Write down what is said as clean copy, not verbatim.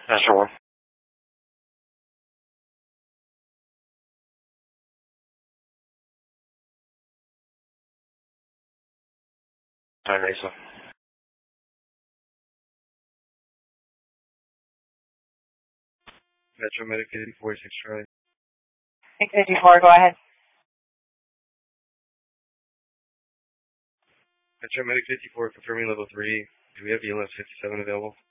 Metro 1. Sorry, Mesa. Metro Medic 84, 6 Charlie. 654, go ahead. Metro Medic 54, confirming level 3. Do we have ELS 57 available?